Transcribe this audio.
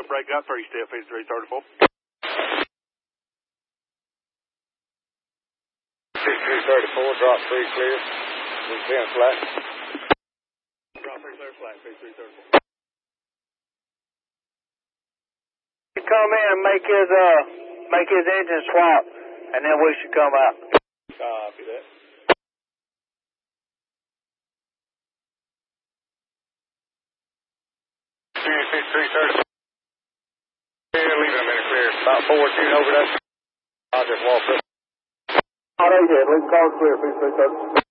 Break up 30 stiff, phase 334. 334, drop 3 clear. We're 10 flat. Drop 3 clear flat, phase 334. Come in and make his engine swap, and then we should come out. Copy that. Phase 334. Leaving a minute clear. About 14 over that. I'll just walk up. Oh, they did. Let's call it clear, phase 334.